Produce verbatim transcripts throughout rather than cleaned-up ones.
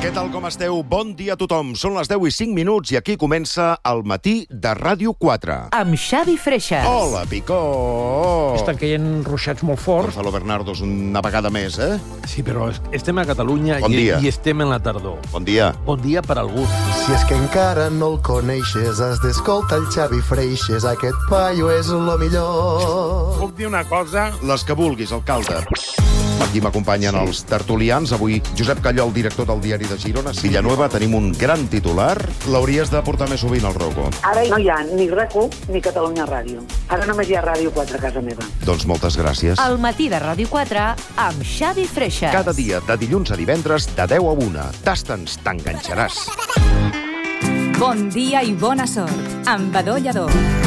Què tal, com esteu? Bon dia a tothom. Són les deu i cinc minuts i aquí comença el matí de Ràdio quatre. Amb Xavi Freixas. Hola, Picó! Estan caient ruixats molt forts. Gonzalo Bernardos, una vegada més, eh? Sí, però estem a Catalunya Bon i, dia. i estem en la tardor. Bon dia. Bon dia per algú. Si és que encara no el coneixes, has d'escoltar el Xavi Freixas. Aquest paio és lo millor. Puc dir una cosa? Les que vulguis, alcalde. Aquí m'acompanyen sí. els tertulians. Avui, Josep Callol, director del diari de Girona. Villanueva, tenim un gran titular. L'hauries de portar més sovint al Rocco. Ara no hi ha ni RAC u ni Catalunya Ràdio. Ara només hi ha Ràdio quatre a casa meva. Doncs moltes gràcies. El matí de Ràdio quatre amb Xavi Freixas. Cada dia, de dilluns a divendres, de deu a una. Tasta'ns, t'enganxaràs. Bon dia i bona sort, amb Badó Lledó.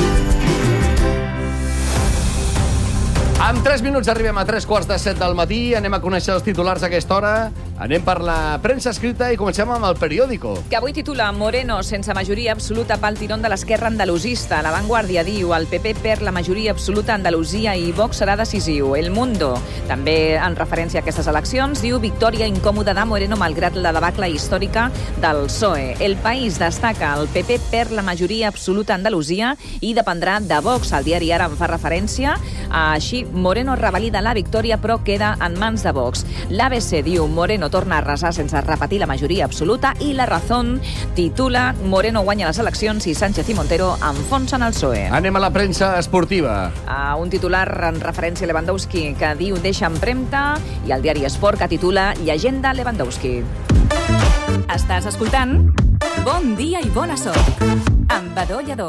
En tres minuts arribem a tres quarts de set del matí. Anem a conèixer els titulars a aquesta hora. Anem per la premsa escrita i comencem amb el periòdico. Que avui titula Moreno sense majoria absoluta pel tirón de l'esquerra andalusista. La Vanguardia diu el P P perd la majoria absoluta a Andalusia i Vox serà decisiu. El Mundo, també en referència a aquestes eleccions, diu victòria incòmoda de Moreno malgrat la debacle històrica del P S O E. El País destaca el P P perd la majoria absoluta a Andalusia i dependrà de Vox. El diari Ara en fa referència a així Moreno revalida la victòria però queda en mans de Vox. L'A B C diu Moreno torna a arrasar sense repetir la majoria absoluta i La Razón titula Moreno guanya les eleccions i Sánchez i Montero enfonsen el P S O E. Anem a la premsa esportiva. Uh, un titular en referència a Lewandowski que diu deixa empremta i el diari Esport que titula Llegenda Lewandowski. Estàs escoltant Bon dia i bona sort amb Badó Lledó.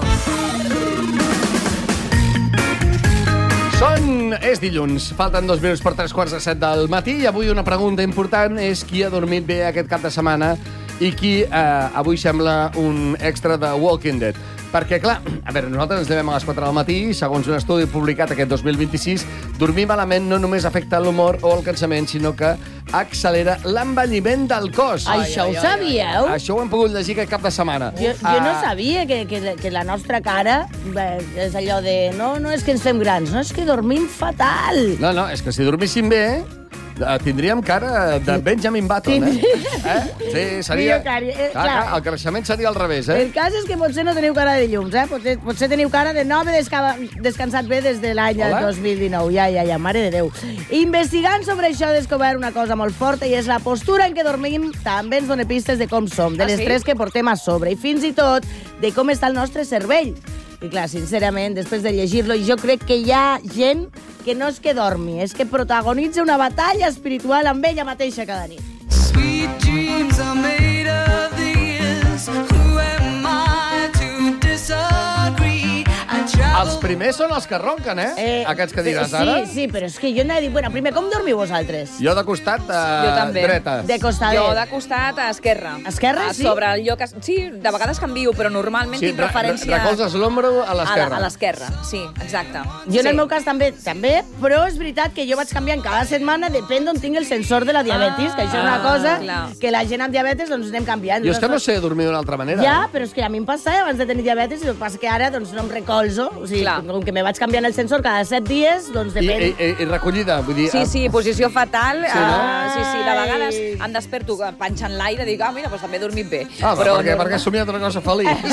Són... és dilluns, falten dos minuts per tres quarts de set del matí i avui una pregunta important és qui ha dormit bé aquest cap de setmana i qui eh, avui sembla un extra de Walking Dead. Perquè, clar, a veure, nosaltres ens llevem a les quatre del matí i, segons un estudi publicat aquest dos mil vint-i-sis, dormir malament no només afecta l'humor o el cansament, sinó que accelera l'envelliment del cos. Això ho sabíeu? Això ho hem pogut llegir aquest cap de setmana. Jo, jo no sabia que, que, que la nostra cara bé, és allò de... No, no és que ens fem grans, no, és que dormim fatal. No, no, és que si dormíssim bé... tindríem cara de Benjamin Button, eh? eh? Sí, seria... Cara, eh, clar, clar, el creixement seria al revés, eh? El cas és que potser no teniu cara de llums, eh? Potser, potser teniu cara de no haver desca... descansat bé des de l'any dos mil dinou. Ja, ja, ja, mare de Déu. Investigant sobre això he descobert una cosa molt forta i és la postura en què dormim també ens dona pistes de com som, de Ah, l'estrès sí? que portem a sobre i fins i tot de com està el nostre cervell. I clar, sincerament, després de llegir-lo, jo crec que hi ha gent que no és que dormi, és que protagonitza una batalla espiritual amb ella mateixa cada nit. Sweet dreams are made of these. Who am I to disagree? I travel... Els primers són els que ronquen, eh? eh Aquests que diràs sí, ara. Sí, sí, però és que jo anava a dir... Bueno, primer, com dormiu vosaltres? Jo de costat, uh, Jo també. dreta. De costadet. Jo de costat a esquerra. Esquerra, a sí? Sobre el lloc... Sí, de vegades canvio, però normalment Sí, tinc re- referència... re- recolzes l'ombro a l'esquerra. A l'esquerra, sí, exacte. Jo en sí. el meu cas també, també, però és veritat que jo vaig canviant cada setmana, depèn d'on tinc el sensor de la diabetis, Ah, que això és una cosa clar. que la gent amb diabetes doncs anem canviant. Jo és que no sé dormir d'una altra manera. Ja, però és que a mi em passa abans de tenir diabetes, i el que passa que ara doncs, no em recolzo. O sigui, Clar. com que me vaig canviant el sensor cada set dies, doncs I, depèn. i, i, I recollida, vull dir... Sí, eh, sí, posició fatal. Sí, no? uh, sí, sí, de Ai. vegades em desperto panxant l'aire i dic, ah, mira, doncs també he dormit bé. Ah, però perquè, perquè he somiat una cosa feliç.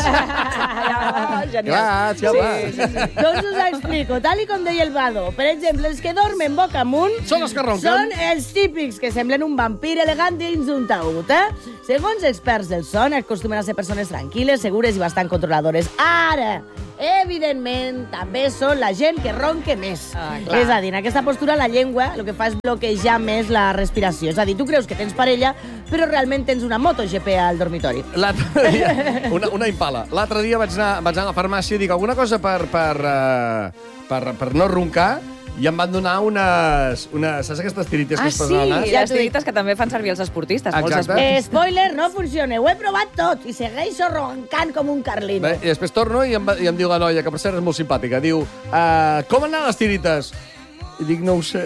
Genial. Clar, home. Sí, sí, sí. Doncs us explico, tal i com deia el Badó. Per exemple, els que dormen boca amunt Són els que ronquen. són els típics que semblen un vampir elegant dins d'un taüt, eh? Segons experts del son, acostumen a ser persones tranquil·les, segures i bastant controladores. Ara, evidentment, també són la gent que ronque més. Ah, clar. És a dir, en aquesta postura la llengua el que fa és bloquejar més la respiració. És a dir, tu creus que tens parella, però realment tens una MotoGP al dormitori. L'altre dia, una, una impala. L'altre dia vaig anar, vaig anar a la farmàcia i dic alguna cosa per, per, uh, per, per no roncar i em van donar unes... unes saps aquestes tirites Ah, que es sí, posen al nas? Ja les t'ho dic. tirites que també fan servir els esportistes. Molts Exacte. esportistes. Eh, spoiler, no funciona. Ho he provat tot i segueixo roncant com un carlino. Bé, i després torno i em, va- i em diu la noia, que per cert és molt simpàtica, diu, uh, com han anat les tirites? I dic, no ho sé.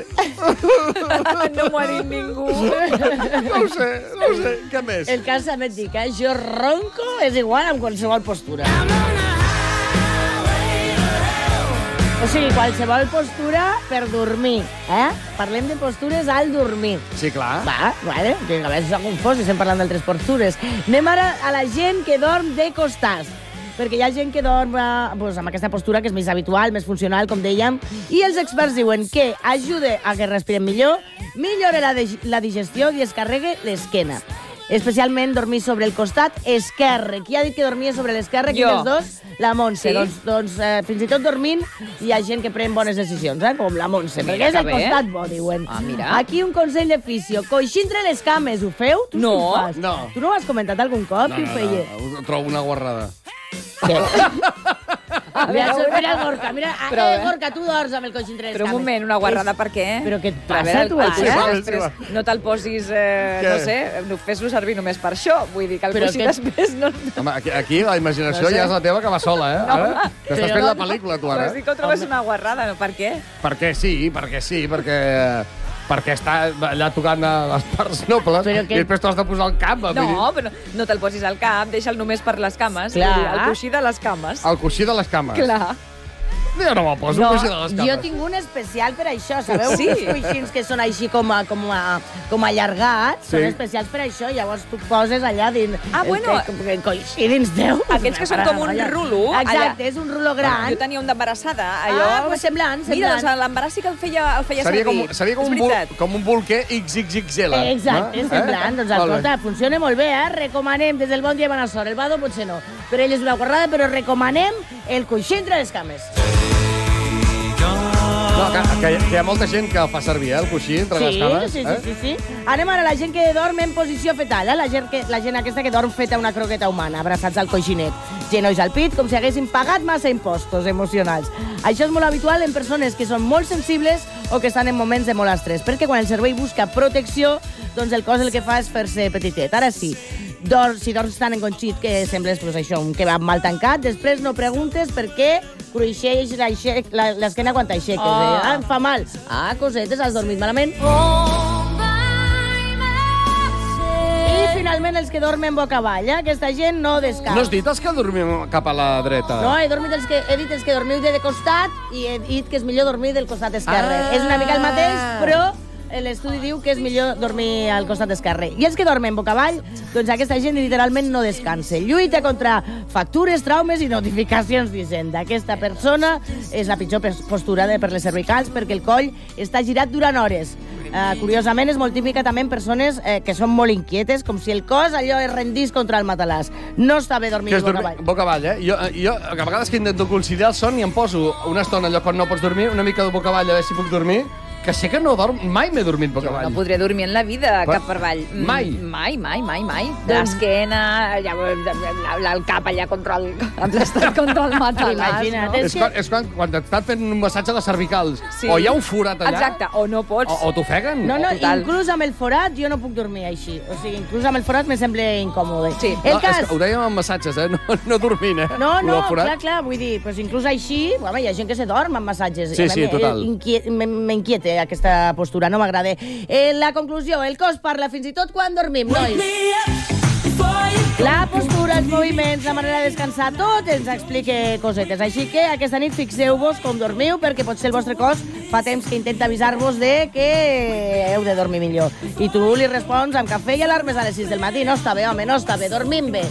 No m'ho ha dit ningú. No ho sé, no ho sé. Què més? El cas també et dic, eh? Jo ronco és igual amb qualsevol postura. O sigui, qualsevol postura per dormir, eh? Parlem de postures al dormir. Sí, clar. Va, vale, que a vegades s'ha confós i estem parlant d'altres postures. Anem ara a la gent que dorm de costats, perquè hi ha gent que dorm eh, pues, amb aquesta postura que és més habitual, més funcional, com dèiem, i els experts diuen que ajuda a que respirem millor, millora la, la digestió i descarregue l'esquena. Especialment dormir sobre el costat esquerre. Qui ha dit que dormia sobre l'esquerre? Qui dels dos? La Montse. Sí? Doncs, doncs eh, fins i tot dormint hi ha gent que pren bones decisions, eh? Com la Montse, Mira perquè és que el bé. costat bo, diuen. Ah, mira. Aquí un consell de fisio. Coixí entre les cames, ho feu? Tu No. sí ho fas? No. Tu no ho has comentat algun cop? No, Qui ho no, feia? no, ho trobo una guarrada. Què? Mira, mira el Gorka, mira, Però, eh, eh? Gorka, tu dors amb el coix entre les Però un cames. moment, una guarrada, És- per què? Però què et A veure, passa, el- tu, el ara? coixí Val, després sí, no te'l posis, eh, Què? no sé, no fes-lo servir només per això. Vull dir que el Però coixí que- després no... Home, aquí, aquí la imaginació No sé. ja és la teva que va sola, eh? No, Ara, home. que estàs Però fent no, la pel·lícula, tu, Però ara. has dit que ho trobes una guarrada, no? Per què? Perquè sí, perquè sí, perquè... perquè està allà tocant a les parts nobles Però i que- després t'ho has de posar al cap. vull dir, No, però no te'l posis al cap, deixa'l només per les cames. Clar. Vull dir, el coixí de les cames. El coixí de les cames. Clar. Jo no me'l poso, No, el coixí de les cames. jo tinc un especial per això, sabeu? Sí. Uns coixins que són així com, a, com, a, com allargats, Sí. són especials per això, llavors tu poses allà dins... Ah, bueno. El, el, el coixí dins teu. Aquells que són com un rulo, Exacte, allà. és un rulo gran. Jo tenia un d'embarassada. Allò... Ah, pues semblant, Mira, semblant. doncs l'embaràs sí que el feia, el feia Seria com, servir. seria com, És un, bul, veritat. com un bolquer ics ics ics ele. Exacte, és semblant. Doncs Molt bé. escolta, funciona molt bé, eh? Recomanem des del Bon Dia i Bona Sort. El Vado potser no, però ell és una guarrada, però recomanem el coixí entre les cames. No, que, que, que hi ha molta gent que el fa servir, eh, el coixí entre les Sí, cames. sí, eh? sí, sí, sí. Anem ara a la gent que dorm en posició fetal, eh? la, gent que, la gent aquesta que dorm feta una croqueta humana, abraçats al coixinet, genolls al pit, com si haguessin pagat massa impostos emocionals. Això és molt habitual en persones que són molt sensibles o que estan en moments de molt estrès, perquè quan el cervell busca protecció, doncs el cos el que fa és fer-se petitet. Ara sí, Dor, si dorms tan enconxit que sembles pues, això, un kebab mal tancat, després no preguntes per què cruixeix l'aixec- la- l'esquena quan t'aixeques. Oh. Eh? Ah, em fa mal. Ah, cosetes, has dormit malament. I finalment els que dormen boca avall, eh? Aquesta gent no descansa. No has dit els que dormim cap a la dreta? No, he, dormit els que, he dit els que dormiu de costat i he dit que és millor dormir del costat esquerre. Ah. És una mica el mateix, però l'estudi diu que és millor dormir al costat esquerre. I els que dormen boca avall, doncs aquesta gent literalment no descansa. Lluita contra factures, traumes i notificacions d'Hisenda. Aquesta persona és la pitjor pers- postura de per les cervicals perquè el coll està girat durant hores. Uh, curiosament, és molt típica també en persones eh, que són molt inquietes, com si el cos allò es rendís contra el matalàs. No està bé dormir Que és boca dormir avall. boca avall, eh? Jo, jo, a vegades que intento conciliar el son i em poso una estona allò quan no pots dormir, una mica de boca avall a veure si puc dormir, que sé que no dorm, mai m'he dormit boca avall. No podré dormir en la vida, Però- cap per avall. Mm, Mai? Mai, mai, mai, mai. Doncs- L'esquena, allà, la- el cap allà contra el, aplastat contra el matalàs, Imagina't, no? és És, que- quan, és quan, quan t'estan fent un massatge de cervicals, Sí. o hi ha un forat allà, Exacte, o no pots. o, o t'ofeguen. No, no, Total. inclús amb el forat jo no puc dormir així. O sigui, inclús amb el forat me sembla incòmode. Sí. El no, cas... és que ho dèiem amb massatges, eh? No, no dormint, eh? No, Lo no, del forat. clar, clar, vull dir, pues inclús així, home, hi ha gent que se dorm amb massatges. Sí, A sí, mi, total. eh, inquiet- m- M'inquieta aquesta postura, no m'agrada. Eh, la conclusió, el cos parla fins i tot quan dormim, nois. La postura, els moviments, la manera de descansar, tot ens explica cosetes. Així que aquesta nit fixeu-vos com dormiu, perquè potser el vostre cos fa temps que intenta avisar-vos de que heu de dormir millor. I tu li respons amb cafè i alarmes a les sis del matí. No està bé, home, no està bé, dormim bé.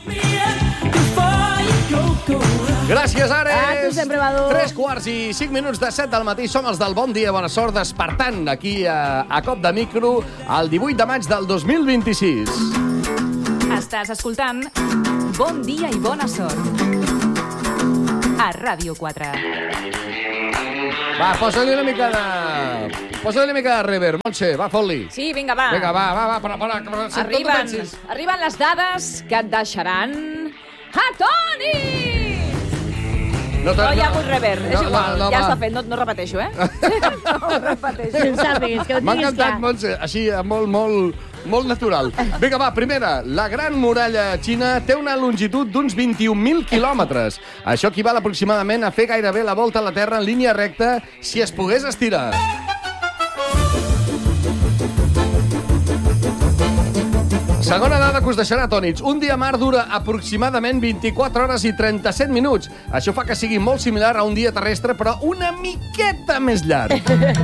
Gràcies, Ares! Ah, tu sempre va dur. Tres quarts i cinc minuts de set del matí. Som els del Bon Dia, Bona Sort, despertant aquí a, a cop de micro el divuit de maig del dos mil vint-i-sis. Estàs escoltant Bon dia i bona sort a Ràdio quatre. Va, posa-li una mica de... Posa-li una mica de reverb, Montse, va, fot-li. Sí, vinga, va. Vinga, va, va, va, però, però, però, si tu Arriben, pensis. arriben les dades que et deixaran atònit! No, No hi ha hagut reverb, és no, igual, no, ja va. està fet, no, no repeteixo, eh? No ho repeteixo. Si ho sàpigues, que ho M'ha tinguis encantat, clar. Montse, així, molt, molt, molt natural. Vinga, va, primera. La Gran Muralla Xina té una longitud d'uns vint-i-un mil quilòmetres. Això equival aproximadament a fer gairebé la volta a la Terra en línia recta si es pogués estirar. Segona dada que us deixarà atònits. Un dia mar dura aproximadament vint-i-quatre hores i trenta-set minuts. Això fa que sigui molt similar a un dia terrestre, però una miqueta més llarg.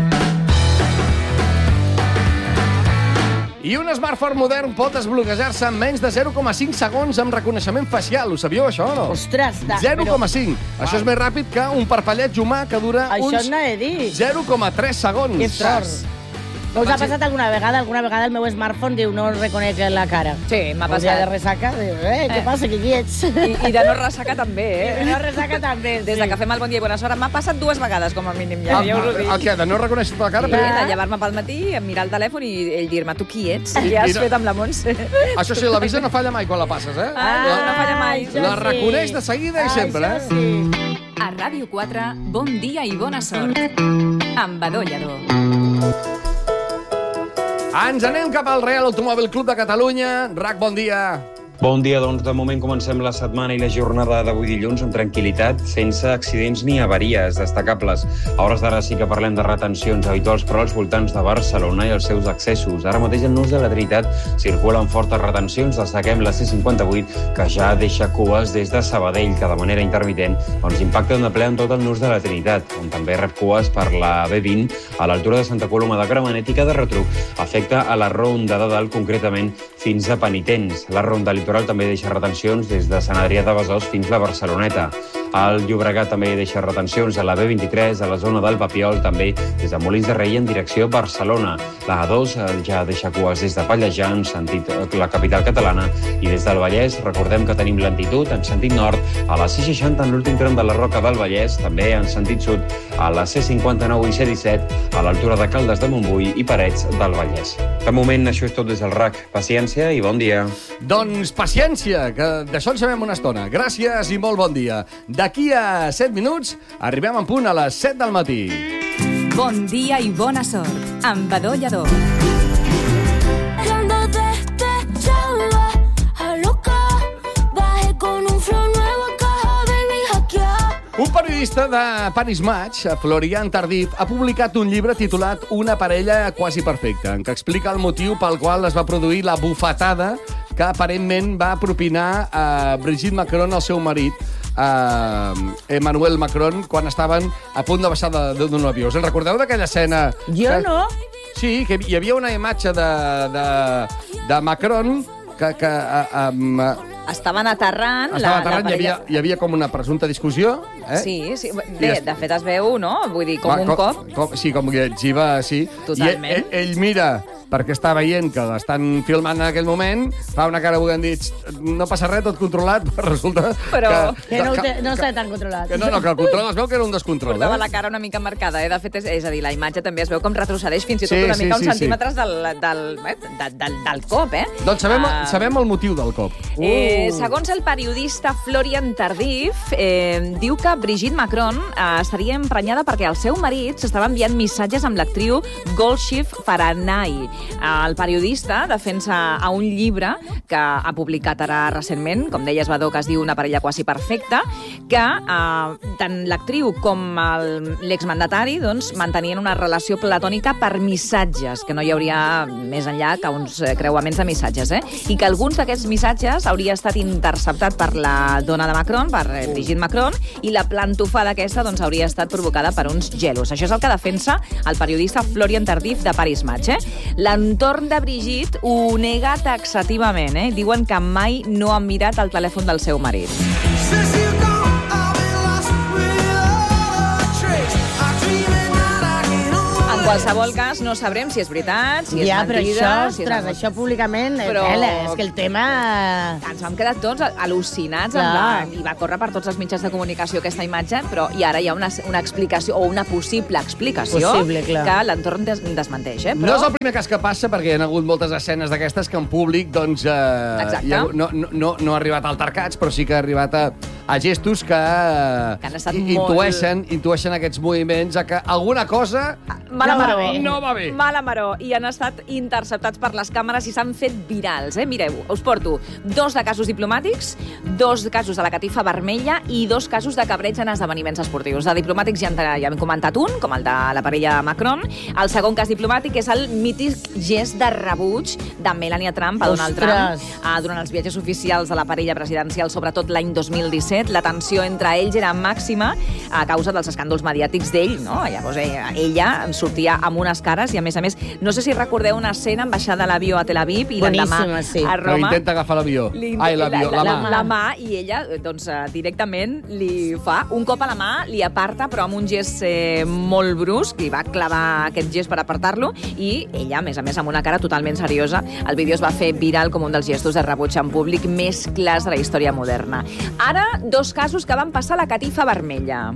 I un smartphone modern pot desbloquejar-se en menys de zero coma cinc segons amb reconeixement facial. Ho sabíeu, això, o no? Ostres, da, zero coma cinc. Però... Això és més ràpid que un parpelleig humà que dura Això uns n'ha de dir. zero coma tres segons. Que fort. No us ha passat alguna vegada? Alguna vegada el meu smartphone diu no reconec la cara. Sí, m'ha Un dia de passat. ressaca, diu, eh, què passa, que qui ets? I, I de no ressaca també, eh? I de no ressaca també, sí. Des de que fem el Bon dia i bona sort m'ha passat dues vegades, com a mínim, ja, ja us ho dic. El què, de no reconèixer la cara? Sí, de llevar-me pel matí, mirar el telèfon i ell dir-me, tu qui ets? I ja has I no- fet amb la Montse. Això sí, la visa no falla mai quan la passes, eh? Ah, no falla mai. això La sí. reconeix de seguida i sempre, eh? Això sí. A Ràdio quatre, bon dia i bona sort. Amb Badó Lledó. Ens anem cap al Real Automòbil Club de Catalunya. Rac, bon dia. Bon dia, doncs de moment comencem la setmana i la jornada d'avui dilluns amb tranquil·litat, sense accidents ni avaries destacables. A hores d'ara sí que parlem de retencions habituals per als voltants de Barcelona i els seus accessos. Ara mateix en Nus de la Trinitat circulen fortes retencions. Destaquem la C cinquanta-vuit, que ja deixa cues des de Sabadell, que de manera intermitent doncs, impacten de ple en tot el Nus de la Trinitat, on també rep cues per la B vint a l'altura de Santa Coloma de Gramenet i que de retruc afecta a la ronda de dalt, concretament fins a Penitents. La ronda litoral també deixa retencions des de Sant Adrià de Besòs fins a Barceloneta. Al Llobregat també deixa retencions a la B vint-i-tres, a la zona del Papiol, també des de Molins de Rei en direcció Barcelona. La A dos ja deixa cues des de Pallejà en sentit la capital catalana i des del Vallès recordem que tenim lentitud en sentit nord a la C seixanta en l'últim tram de la Roca del Vallès, també en sentit sud a la C cinquanta-nou i C disset a l'altura de Caldes de Montbui i Parets del Vallès. De moment això és tot des del R A C. Paciència i bon dia. Doncs paciència, que d'això en sabem una estona. Gràcies i molt bon dia. D'aquí a set minuts arribem en punt a les set del matí. Bon dia i bona sort. Amb Badó Lledó. Cuando despechaba a loca, bajé con un flow nuevo a caja, baby, hackear. Un periodista de Paris Match, Florian Tardif, ha publicat un llibre titulat Una parella quasi perfecta, en què explica el motiu pel qual es va produir la bufetada que aparentment va propinar a Brigitte Macron, el seu marit, a Emmanuel Macron, quan estaven a punt de baixar de- d'un avió. Us en recordeu d'aquella escena? Jo que- no. Sí, que hi havia una imatge de, de, de Macron que... que a, a, Estaven aterrant... estava la, aterrant, la hi, havia, parella... hi havia com una presumpta discussió. Eh? Sí, sí. I Bé, es- de fet es veu, no? Vull dir, com Va, un cop. Com, sí, com que etziva, sí. Totalment. I ell, ell, ell mira perquè està veient que l'estan filmant en aquell moment, fa una cara bullent, dit, no passa res, tot controlat, però resulta Però- que... Que no, ho té, no està tan controlat. que no, no, que el control es veu que era un descontrol. Portava Eh? la cara una mica marcada, eh? De fet, és, és a dir, la imatge també es veu com retrocedeix fins i tot Sí, una sí, mica sí, uns sí. centímetres del, del, eh? de, del, del cop, eh? Doncs sabem, Ah, sabem el motiu del cop. Eh, segons el periodista Florian Tardif, eh, diu que Brigitte Macron eh, estaria emprenyada perquè el seu marit s'estava enviant missatges amb l'actriu Golshift Faranay. Eh, el periodista defensa a un llibre que ha publicat ara recentment, com deies, Badó, que es diu Una parella quasi perfecta, que eh, tant l'actriu com el- l'exmandatari doncs, mantenien una relació platònica per missatges, que no hi hauria més enllà que uns eh, creuaments de missatges, eh? I que alguns d'aquests missatges hauria estat interceptat per la dona de Macron, per eh, Brigitte Macron, i la plantofada aquesta doncs, hauria estat provocada per uns gelos. Això és el que defensa el periodista Florian Tardif de Paris Match. Eh? L'entorn de Brigitte ho nega taxativament. Eh? Diuen que mai no han mirat el telèfon del seu marit. En qualsevol cas, no sabrem si és veritat, si és Ja, però mentida... això, si és ostres, això públicament, Però- però... tela, és que el tema... Ens vam quedar tots al·lucinats amb Clar. la, i va córrer per tots els mitjans de comunicació aquesta imatge, però i ara hi ha una, una explicació, o una possible explicació, Possible, clar. que l'entorn des, desmenteix. Eh? No és el primer cas que passa, perquè hi ha hagut moltes escenes d'aquestes que en públic doncs, eh, Exacte. hi ha, no, no, no, no ha arribat a altercats, però sí que ha arribat a, a gestos que, que han estat intueixen, molt... intueixen aquests moviments a que alguna cosa Mala no, maró. no va bé. Mala maró. I han estat interceptats per les càmeres i s'han fet virals. Eh? Mireu, us porto dos de casos diplomàtics, dos casos de la catifa vermella i dos casos de cabreig en esdeveniments esportius. De diplomàtics ja, ja hem comentat un, com el de la parella Macron. El segon cas diplomàtic és el mític gest de rebuig de Melania Trump a Donald Trump uh, durant els viatges oficials de la parella presidencial, sobretot l'any dos mil disset. La tensió entre ells era màxima a causa dels escàndols mediàtics d'ell, no? Llavors ella, ella en sortia amb unes cares i, a més a més, no sé si recordeu una escena en baixar de l'avió a Tel Aviv i l'endemà sí. a Roma. No, intenta agafar l'avió. Ai, l'avió, la, la, la, la mà. I ella, doncs, directament li fa un cop a la mà, li aparta, però amb un gest eh, molt brusc, li va clavar aquest gest per apartar-lo, i ella, a més a més, amb una cara totalment seriosa. El vídeo es va fer viral com un dels gestos de rebuig en públic més clars de la història moderna. Ara, dos casos que van passar a la catifa vermella.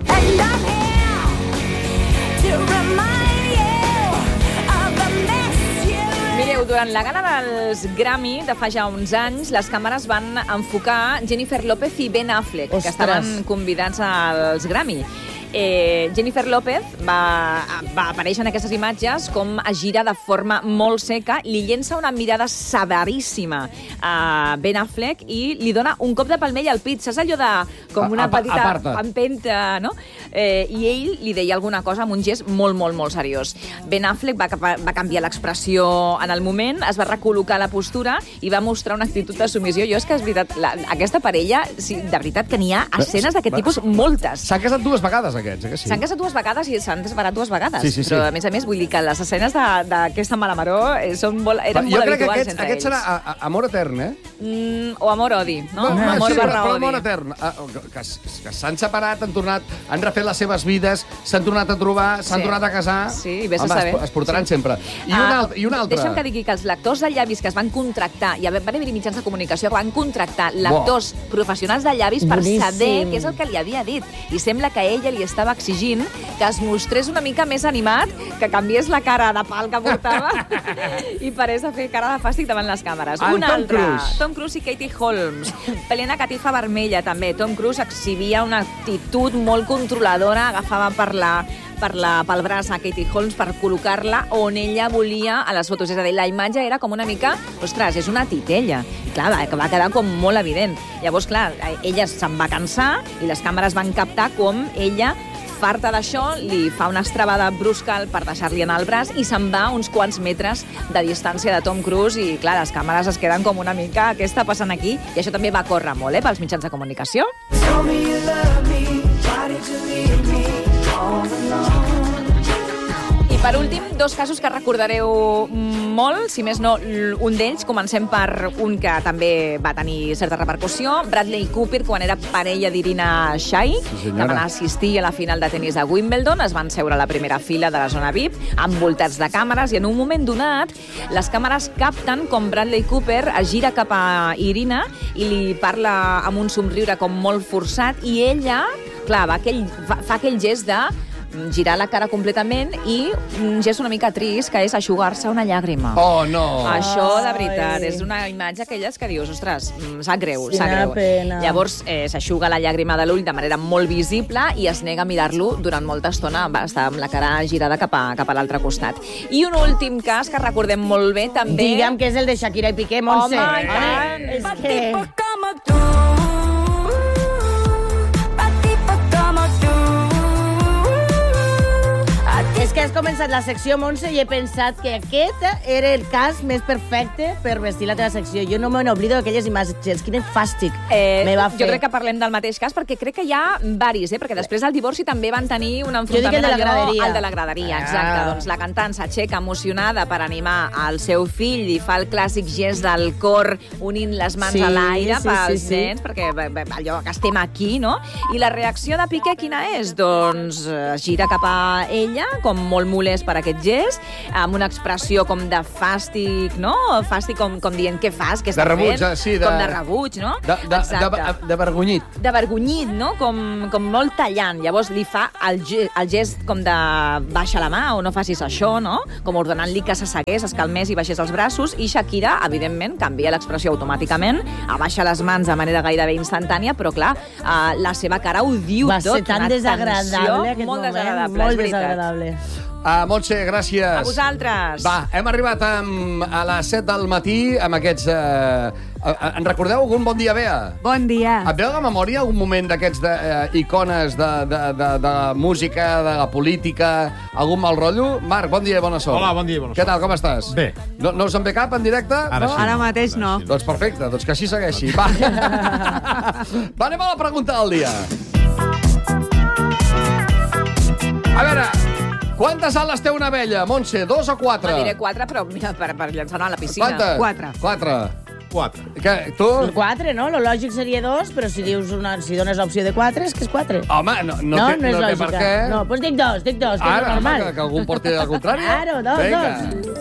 Mireu, durant la gala dels Grammy de fa ja uns anys, les càmeres van enfocar Jennifer López i Ben Affleck, Ostres. que estaven convidats als Grammy. Eh, Jennifer López va, va aparèixer en aquestes imatges com es gira de forma molt seca, li llença una mirada severíssima a Ben Affleck i li dona un cop de palmell al pit. Saps allò de com una A- a- petita aparta. empenta, no? Eh, I ell li deia alguna cosa amb un gest molt, molt, molt seriós. Ben Affleck va, va canviar l'expressió en el moment, es va recol·locar la postura i va mostrar una actitud de submissió. Jo és que és veritat, la, aquesta parella, sí, de veritat que n'hi ha escenes d'aquest tipus moltes. S'han casat dues vegades, aquests, eh, que sí? S'han casat dues vegades i s'han separat dues vegades. Sí, sí, sí. Però, a més a més, vull dir que les escenes d'aquesta mala maror eh, són molt, eren jo molt crec que habituals aquest, entre aquest serà ells. a, a, amor etern, eh? Mm, o amor-odi, no? Bueno, amor sí, però, barra però odi. amor etern. Ah, Que, que s'han separat, han tornat, han refet les seves vides, s'han tornat a trobar, s'han Sí. tornat a casar. Sí, i vés a Home, saber. es, es portaran Sí. sempre. I un, Ah, alt, i un altre. Deixa'm que digui que els lectors de llavis que es van contractar, i van haver-hi mitjans de comunicació que van contractar lectors Bo. professionals de llavis per Boníssim. saber què és el que li havia dit. I sembla que ella li estava exigint que es mostrés una mica més animat, que canviés la cara de pal que portava i parés a fer cara de fàstic davant les càmeres. El Un Tom altre, Cruise. Tom Cruise i Katie Holmes. Plena catifa vermella, també. Tom Cruise exhibia una actitud molt controladora, agafava per la per la, pel braç a Katie Holmes per col·locar-la on ella volia a les fotos. És a dir, la imatge era com una mica... Ostres, és una titella. I clar, va, va quedar com molt evident. Llavors, clar, ella se'n va cansar i les càmeres van captar com ella, farta d'això, li fa una estrabada brusca per deixar-li anar el braç i se'n va uns quants metres de distància de Tom Cruise i, clar, les càmeres es queden com una mica què està passant aquí? I això també va córrer molt, eh, pels mitjans de comunicació. I per últim, dos casos que recordareu molt, si més no, un d'ells. Comencem per un que també va tenir certa repercussió. Bradley Cooper, quan era parella d'Irina Shayk, Sí, que van assistir a la final de tenis a Wimbledon, es van seure a la primera fila de la zona V I P, envoltats de càmeres, i en un moment donat, les càmeres capten com Bradley Cooper es gira cap a Irina i li parla amb un somriure com molt forçat, i ella, clar, va aquell, fa, fa aquell gest de girar la cara completament i un gest una mica trist, que és eixugar-se una llàgrima. Oh, no! Això, de veritat, Ai. és una imatge aquelles que dius, ostres, mm, sap greu, Quina sap greu. pena. Llavors, eh, s'eixuga la llàgrima de l'ull de manera molt visible i es nega a mirar-lo durant molta estona, va estar amb la cara girada cap a, cap a l'altre costat. I un últim cas que recordem molt bé, també... Digue'm que és el de Shakira i Piqué, Montse. Home, i tant. És que... És que has començat la secció, Montse, i he pensat que aquest era el cas més perfecte per vestir la teva secció. Jo no me n'oblido d'aquelles imatges. Quin fàstic Eh, me va fer. jo crec que parlem del mateix cas, perquè crec que hi ha varis, eh? Perquè després del divorci també van tenir un Jo enfrontament... dic el de la allò- graderia. El de la graderia, exacte. Ah. Doncs la cantant s'aixeca emocionada per animar el seu fill i fa el clàssic gest del cor unint les mans Sí, a l'aire sí, pels sí, sí. nens, perquè bé, bé, allò que estem aquí, no? I la reacció de Piqué quina és? Doncs eh, es gira cap a ella, com molt molest per aquest gest, amb una expressió com de fàstic, no? Fàstic com, com dient, què fas, què estàs rebuig, fent? sí, de... Com de rebuig, no? De, de, de, de vergonyit. De vergonyit, no? Com, com molt tallant. Llavors li fa el, ge el gest com de baixa la mà o no facis això, no? Com ordenant-li que s'assegués, es calmés i baixés els braços, i Shakira, evidentment, canvia l'expressió automàticament, abaixa les mans de manera gairebé instantània, però clar, uh, la seva cara ho diu Va tot. ser tan una desagradable tensió aquest molt moment, desagradable, molt és veritat. desagradable. Uh, Montse, gràcies. A vosaltres. Va, hem arribat amb, a les set del matí amb aquests... Uh, uh, en recordeu algun Bon dia, Bea? Bon dia. Et veu de memòria algun moment d'aquests de, uh, icones de, de, de, de música, de la política, algun mal rotllo? Marc, bon dia i bona sort. Hola, bon dia i bona sort. Què tal, com estàs? Bé. No, no us en ve cap en directe? Ara no? sí. Ara mateix no. Doncs perfecte, doncs que així segueixi. Va. Va, anem a la pregunta del dia. A veure, quantes ales té una abella, Montse? Dos o quatre? En diré quatre, però mira, per, per llançar-la a la piscina. Quantes? Quatre. Quatre. Quatre. Què, tu? Quatre, no? Lo lògic seria dos, però si dius una, si dones l'opció de quatre, és que és quatre. Home, no, no, No, té, no és no té lògica. per què. No, doncs dic dos, dic dos, que és Ara, lo normal. home, que, que algú porti al contrari. Claro, dos, Vinga. dos.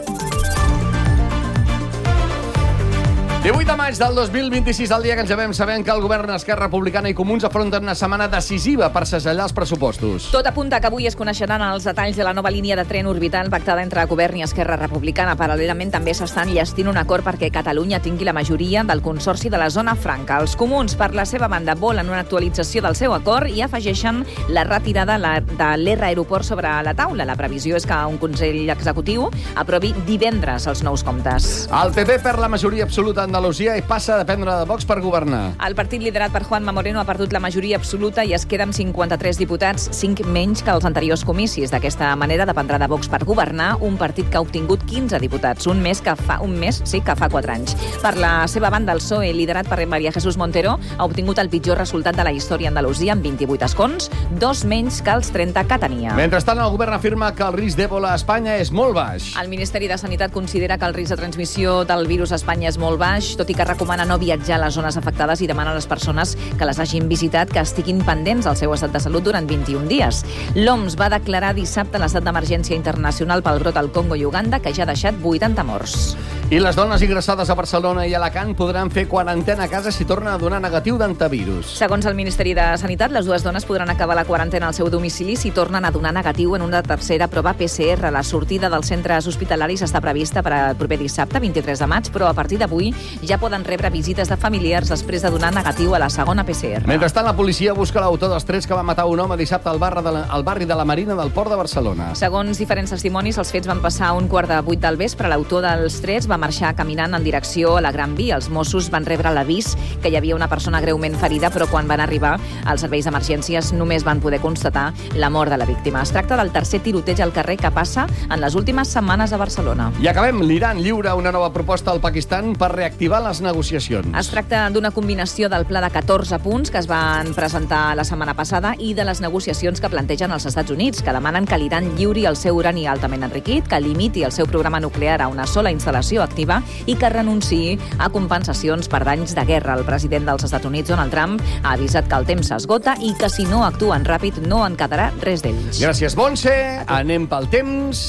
divuit de maig del dos mil vint-i-sis, el dia que ens llevem sabent que el govern Esquerra Republicana i Comuns afronten una setmana decisiva per segellar els pressupostos. Tot apunta que avui es coneixeran els detalls de la nova línia de tren orbital pactada entre Govern i Esquerra Republicana. Paral·lelament també s'estan llestint un acord perquè Catalunya tingui la majoria del Consorci de la Zona Franca. Els comuns, per la seva banda, volen una actualització del seu acord i afegeixen la retirada de l'R Aeroport sobre la taula. La previsió és que un Consell Executiu aprovi divendres els nous comptes. El P P perd la majoria absoluta a Andalusia i passa a dependre de Vox per governar. El partit liderat per Juanma Moreno ha perdut la majoria absoluta i es queda amb cinquanta-tres diputats, cinc menys que els anteriors comicis. D'aquesta manera dependrà de Vox per governar, un partit que ha obtingut quinze diputats, un mes que fa un mes, sí, que fa quatre anys. Per la seva banda, el P S O E, liderat per María Jesús Montero, ha obtingut el pitjor resultat de la història a Andalusia, amb vint-i-vuit escons, dos menys que els trenta que tenia. Mentrestant, el govern afirma que el risc d'Ebola a Espanya és molt baix. El Ministeri de Sanitat considera que el risc de transmissió del virus a Espanya és molt baix, tot i que recomana no viatjar a les zones afectades i demana a les persones que les hagin visitat que estiguin pendents del seu estat de salut durant vint-i-un dies. L'O M S va declarar dissabte l'estat d'emergència internacional pel brot al Congo i Uganda, que ja ha deixat vuitanta morts. I les dones ingressades a Barcelona i Alacant podran fer quarantena a casa si tornen a donar negatiu d'antivirus. Segons el Ministeri de Sanitat, les dues dones podran acabar la quarantena al seu domicili si tornen a donar negatiu en una tercera prova P C R. La sortida dels centres hospitalaris està prevista per al proper dissabte, vint-i-tres de maig, però a partir d'avui ja poden rebre visites de familiars després de donar negatiu a la segona P C R. Mentrestant, la policia busca l'autor dels trets que va matar un home dissabte al, barri de la, al barri de la Marina del Port de Barcelona. Segons diferents testimonis, els fets van passar a un quart de vuit del vespre. L'autor dels trets va marxar caminant en direcció a la Gran Via. Els Mossos van rebre l'avís que hi havia una persona greument ferida, però quan van arribar als serveis d'emergències només van poder constatar la mort de la víctima. Es tracta del tercer tiroteig al carrer que passa en les últimes setmanes a Barcelona. I acabem. L'Iran lliura una nova proposta al Pakistan per reactivar les negociacions. Es tracta d'una combinació del pla de catorze punts que es van presentar la setmana passada i de les negociacions que plantegen els Estats Units, que demanen que l'Iran lliuri el seu urani altament enriquit, que limiti el seu programa nuclear a una sola instal·lació activa i que renunciï a compensacions per danys de guerra. El president dels Estats Units, Donald Trump, ha avisat que el temps s'esgota i que si no actuen ràpid no en quedarà res d'ells. Gràcies, Montse. Anem pel temps.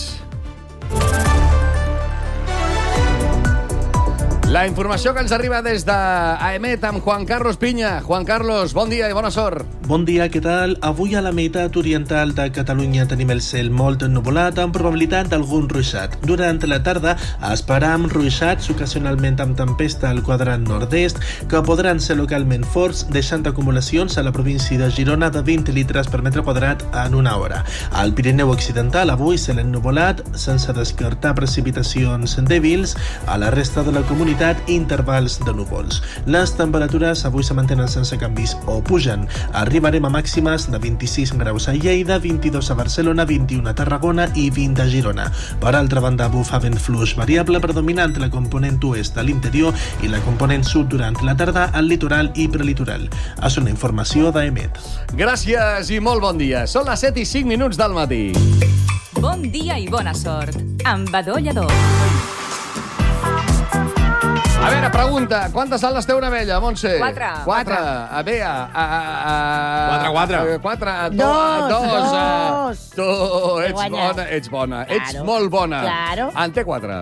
La informació que ens arriba des d'Aemet amb Juan Carlos Piña. Juan Carlos, bon dia i bona sort. Bon dia, què tal? Avui a la meitat oriental de Catalunya tenim el cel molt ennuvolat amb probabilitat d'algun ruixat. Durant la tarda esperam ruixats ocasionalment amb tempesta al quadrant nord-est que podran ser localment forts, deixant acumulacions a la província de Girona de vint litres per metre quadrat en una hora. Al Pirineu Occidental avui cel ennuvolat sense descartar precipitacions dèbils. A la resta de la comunitat intervals de núvols. Les temperatures avui se mantenen sense canvis o pugen. Arribarem a màximes de vint-i-sis graus a Lleida, vint-i-dos a Barcelona, vint-i-un a Tarragona i vint a Girona. Per altra banda, bufa vent fluix variable predominant la component oest a l'interior i la component sud durant la tarda al litoral i prelitoral. És una informació d'Aemet. Gràcies i molt bon dia. Són les set i cinc minuts del matí. Bon dia i bona sort amb Badó Lledó. A veure, pregunta. Quantes ales té una abella, Montse? Quatre. Quatre. A Bea. A, a, a, Quatre, quatre. a, quatre. A, do, Dos, dos. A, dos. tu, He ets guanyat. bona, ets bona. Claro. Ets molt bona. Claro. En té quatre.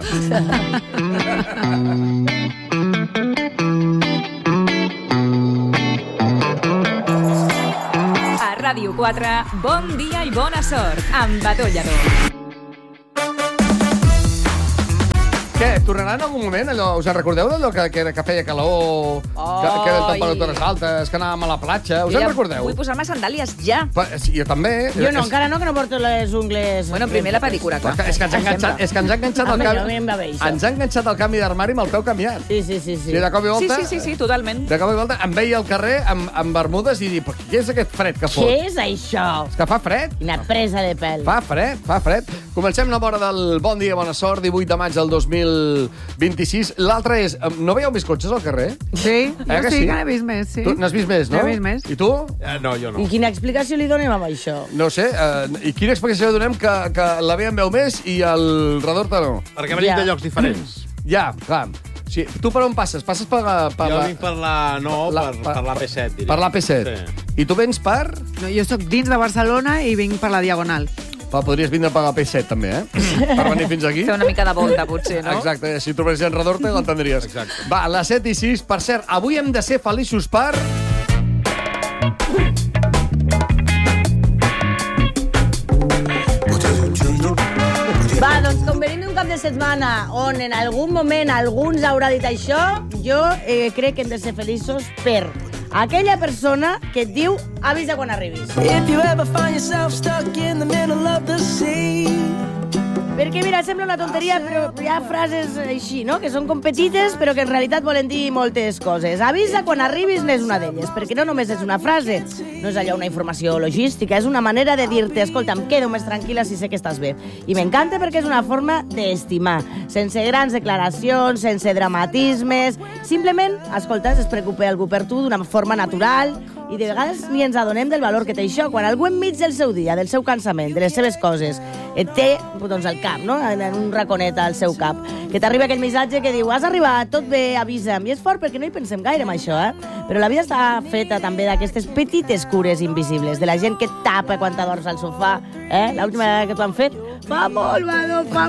A Ràdio quatre, bon dia i bona sort, amb Bató Lladó. Què, tornarà en algun moment allò? Us en recordeu d'allò que, que, que feia calor, oh, que, que eren temperatures altes, que anàvem a la platja? Us en recordeu? Vull posar-me sandàlies ja. Pa, sí, jo també. Jo no, És- encara no, que no porto les ungles... Bueno, primer la pedicura, clar. És que ens ha enganxat, és que ens ha enganxat el Home, canvi... a mi em va bé, això. Ens ha enganxat el canvi d'armari amb el peu canviat. Sí, sí, sí. Sí, de cop i Sí, volta... sí, sí, sí, totalment. De cop i volta em veia al carrer amb, amb bermudes i dir, però què és aquest fred que fot? Què és això? És que fa fred. Quina presa de pèl. Fa fred, fa fred. Comencem la hora del Bon Dia, Bona Sort, divuit de maig del dos mil vint-i-sis. L'altre és... No veieu més cotxes al carrer? Sí, Eh jo que sí sí? que n'he vist més, sí. Tu n'has vist més, no? N'he vist més. I tu? Eh, no, jo I quina explicació li donem amb això? No ho sé. Eh, I quina explicació donem que, que la Bea en veu més i el Redorta no? Perquè venim Ja. de llocs diferents. Ja, clar. Sí. Tu per on passes? Passes per, la- per Jo la... vinc per la... No, La- per, per- per l'A P set, diria. Per l'A P set. Sí. I tu vens per... No, jo sóc dins de Barcelona i vinc per la Diagonal. Pa, podries vindre per l'A P set, també, eh? Per venir fins aquí. Fer una mica de volta, potser, no? Exacte, si trobés en Redorta l'entendries. Exacte. Va, a les set i sis. Per cert, avui hem de ser feliços per... Va, doncs com venim d'un cap de setmana on en algun moment alguns haurà dit això, jo eh, crec que hem de ser feliços per aquella persona que et diu avisa quan arribis. If you ever find yourself stuck in the middle of the sea. Perquè, mira, sembla una tonteria, però hi ha frases així, no?, que són com petites, però que en realitat volen dir moltes coses. Avisa quan arribis n'és una d'elles, perquè no només és una frase, no és allò una informació logística, és una manera de dir-te, escolta, em quedo més tranquil·la si sé que estàs bé. I m'encanta perquè és una forma d'estimar, sense grans declaracions, sense dramatismes, simplement, escolta, es preocupa algú per tu d'una forma natural, i de vegades ni ens adonem del valor que té això. Quan algú enmig del seu dia, del seu cansament, de les seves coses, et té doncs, al cap, no? en un raconet al seu cap, que t'arriba aquell missatge que diu has arribat, tot bé, avisa'm. I és fort perquè no hi pensem gaire en això, eh? Però la vida està feta també d'aquestes petites cures invisibles, de la gent que et tapa quan t'adorms al sofà. Eh? L'última vegada que t'ho han fet, fa molt, Badó, fa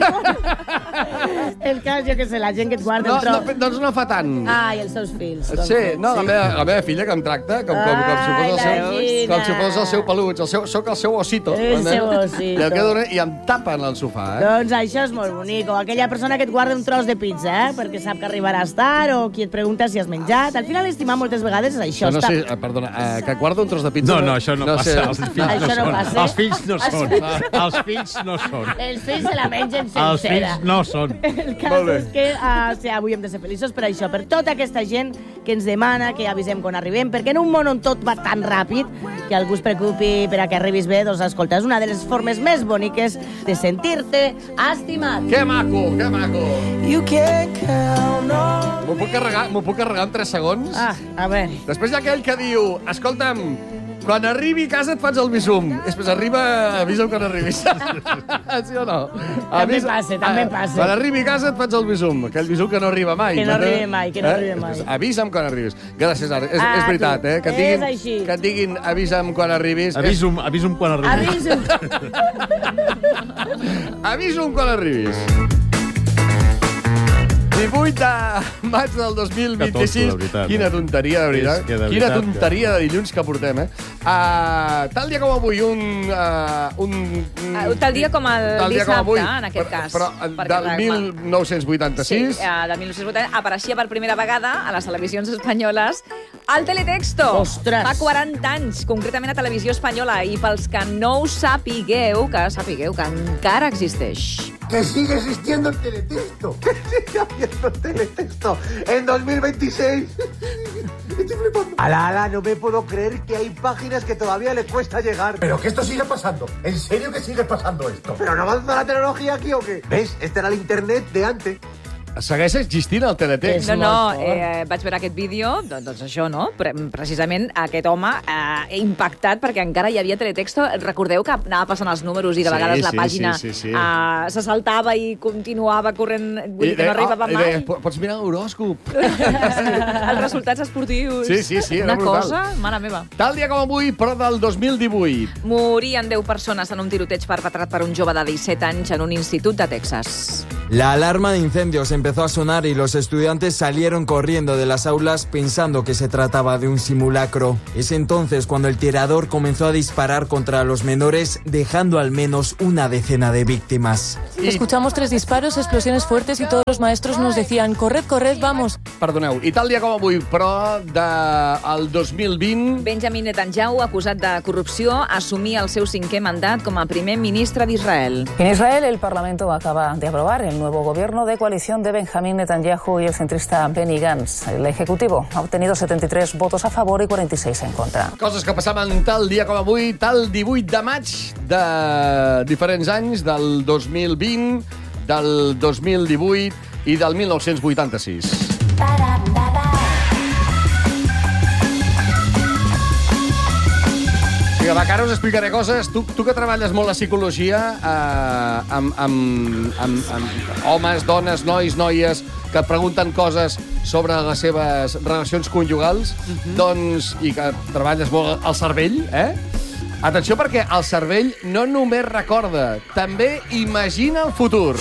molt. El cas, jo què sé, la gent que et guarda No, el tro... no, doncs no fa tant. Ai, els seus fills. doncs Sí, no, la meva, la meva filla que em tracta com, com, com, si fos el Ai, seu, la Gina. com si fos el seu peluig, el seu, soc el seu osito. El entens? seu osito. I, el que dona, I em tapen al sofà, eh? Doncs això és molt bonic. O aquella persona que et guarda un tros de pizza, eh? perquè sap que arribaràs tard, o qui et pregunta si has menjat. Al final, estimar moltes vegades és això. no està... sé, eh, perdona, eh, que guarda un tros de pizza... No, no, això no, passa. sé. Els fills Això no, no són. passa. Els fills no Els són. fills- Els fills no són. Els fills se la mengen Els sencera. fills no són. El cas Molt bé. és que uh, sí, avui hem de ser feliços per això, per tota aquesta gent que ens demana que avisem quan arribem, perquè en un món on tot va tan ràpid que algú es preocupi per a que arribis bé, doncs escolta, és una de les formes més boniques de sentir-te estimat. Que maco, que maco. You can't count on. M'ho puc carregar, m'ho puc carregar en tres segons? Ah, a veure. Després hi ha aquell que diu, escolta'm, quan arribi a casa et faig el visum. Després arriba, avisa'm quan arribis. Sí o no? També passa, també passa. Quan arribi a casa et faig el visum. Aquell visum que no arriba mai. Que no m'entens? arribi mai, que no arribi mai. Després, avisa'm quan arribis. Gràcies, Ara. És, Ah, és veritat, tu. eh? Que et És diguin, així. que et diguin avisa'm quan arribis. Avisum, avisum quan arribis. Avisum. Avisa'm quan arribis. divuit de maig del dos mil vint-i-sis. Que tonto, de veritat, Quina eh? tonteria, de veritat. És que de Quina veritat tonteria de dilluns que portem, eh? Uh, tal dia com avui, un... Uh, un Uh, tal dia com el tal dia dissabte, com avui, en aquest però, cas. Però Perquè, del clar, mil nou-cents vuitanta-sis... Sí, eh, del mil nou-cents vuitanta apareixia per primera vegada a les televisions espanyoles el Teletexto. Ostres! Fa quaranta anys, concretament a Televisió Espanyola. I pels que no ho sapigueu, que sapigueu que encara existeix. Que sigue existiendo el teletexto. Que sigue habiendo teletexto en dos mil veintiséis. Estoy flipando. Ala, ala, no me puedo creer que hay páginas que todavía le cuesta llegar. Pero que esto sigue pasando. ¿En serio que sigue pasando esto? ¿Pero no avanza la tecnología aquí o qué? ¿Ves? Este era el internet de antes. segueix existint el teletext. No, no, eh, vaig veure aquest vídeo, doncs, doncs això, no? Pre precisament aquest home eh, impactat perquè encara hi havia teletexto. Recordeu que anava passant els números i de Sí, vegades la sí, pàgina sí, sí, sí. eh, se saltava i continuava corrent, vull dir que no arribava I mai. deia, "Po- pots mirar l'horòscop. Els resultats esportius. Sí, sí, sí, era Una brutal. cosa, mare meva. Tal dia com avui, però del dos mil divuit. Morien deu persones en un tiroteig perpetrat per un jove de disset anys en un institut de Texas. La alarma de incendios empezó a sonar y los estudiantes salieron corriendo de las aulas pensando que se trataba de un simulacro. Es entonces cuando el tirador comenzó a disparar contra los menores, dejando al menos una decena de víctimas. Escuchamos tres disparos, explosiones fuertes y todos los maestros nos decían, corred, corred, vamos. Perdoneu, i tal dia com avui, però del dos mil vint... Benjamin Netanyahu, acusat de corrupció, assumia el seu cinquè mandat com a primer ministre d'Israel. En Israel, el Parlamento acaba de aprobar el nuevo gobierno de coalición de Benjamín Netanyahu y el centrista Benny Gantz. El Ejecutivo ha obtenido setenta y tres votos a favor y cuarenta y seis en contra. Coses que passaven tal dia com avui, tal divuit de maig de diferents anys, del dos mil vint, del dos mil divuit i del mil nou-cents vuitanta-sis. Vinga, va, que ara us explicaré coses. Tu, tu que treballes molt la psicologia eh, amb, amb, amb, amb homes, dones, nois, noies que et pregunten coses sobre les seves relacions conjugals, Mhm. doncs, i que treballes molt el cervell, eh? Atenció, perquè el cervell no només recorda, també imagina el futur.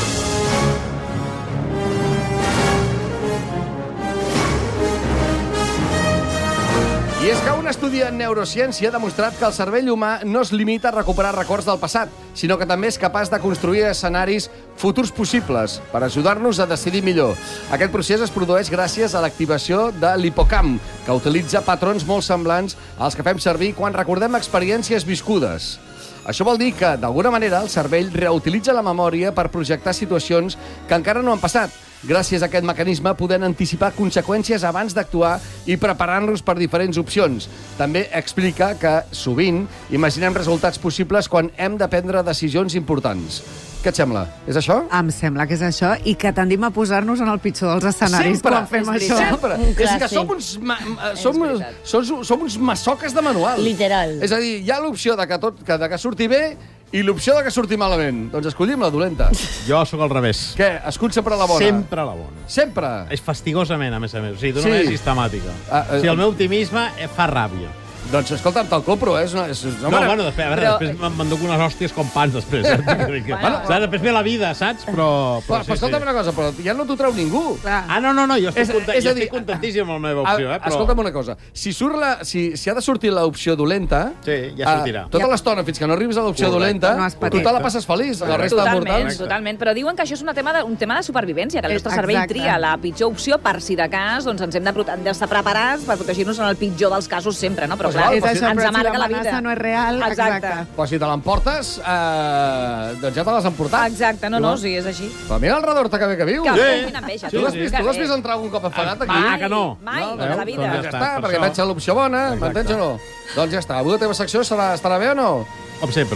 I és que un estudi en neurociència ha demostrat que el cervell humà no es limita a recuperar records del passat, sinó que també és capaç de construir escenaris futurs possibles per ajudar-nos a decidir millor. Aquest procés es produeix gràcies a l'activació de l'hipocamp, que utilitza patrons molt semblants als que fem servir quan recordem experiències viscudes. Això vol dir que, d'alguna manera, el cervell reutilitza la memòria per projectar situacions que encara no han passat. Gràcies a aquest mecanisme podem anticipar conseqüències abans d'actuar i preparar-nos per diferents opcions. També explica que, sovint, imaginem resultats possibles quan hem de prendre decisions importants. Què et sembla? És això? Em sembla que és això, i que tendim a posar-nos en el pitjor dels escenaris Sempre, quan fem això. Sempre. És que som uns, ma som, som, som uns massoques de manual. Literal. És a dir, hi ha l'opció de que tot que, de que surti bé i l'opció de que surti malament. Doncs escollim la dolenta. Jo sóc al revés. Què? Escull sempre la bona? Sempre la bona. Sempre? És fastigosament, a més a més. O sigui, d'una Sí. manera sistemàtica. Ah, eh, o sigui, el meu optimisme eh, fa ràbia. Doncs escolta'm, te'l compro, eh? És una, és, No, no bueno, després, a veure, Però- després me'n- m'enduc unes hòsties com pans, després. Eh? bueno, saps? Després ve la vida, saps? Però... Però, però escolta'm una cosa, però ja no t'ho treu ningú. Ah, no, no, no, jo estic, És- content, és a jo dir, estic contentíssim amb la meva opció, eh? Però... Escolta'm una cosa. Si, surt la, si, si ha de sortir l'opció dolenta... Sí, ja eh, sortirà. tota l'estona, fins que no arribis a l'opció Correcte. dolenta, No has tu patit. te la passes feliç. La resta de Totalment, mortals... totalment. Però diuen que això és una tema de, un tema de supervivència, que el nostre Eh, cervell exacte. tria la pitjor opció per si de cas doncs ens hem de prote- hem d'estar preparats per protegir-nos en el pitjor dels casos sempre, no? Però Pues clar, val, És això, ens però si amarga la l'amenaça vida. no és real, exacte. Però si te l'emportes, eh, doncs ja te l'has emportat. Exacte, no, no, sí, és així. Però mira el Redorta que bé que viu. Que bé, quina enveja, Tu tu. l'has vist, Que tu l'has bé. vist entrar algun cop enfadat aquí? Mai, que no. mai, No, de la veus? vida. Doncs ja Ja està, està, per perquè això. vaig a l'opció bona, m'entens o no? Doncs ja està. Avui la teva secció serà, estarà bé o no? Com sempre.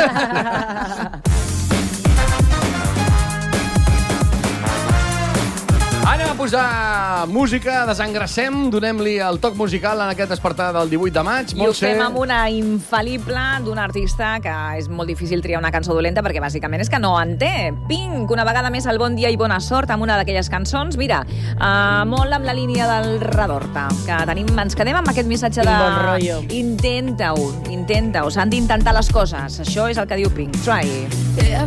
Anem a posar música, desengracem, donem-li el toc musical en aquest despertar del divuit de maig. I ho fem amb una infal·lible d'un artista que és molt difícil triar una cançó dolenta perquè bàsicament és que no en té. Pink, una vegada més el bon dia i bona sort amb una d'aquelles cançons. Mira, uh, molt amb la línia del Redorta, que tenim, ens quedem amb aquest missatge de... Quin bon rotllo. Intenta-ho, intenta-ho, s'han d'intentar les coses. Això és el que diu Pink. Try. Yeah,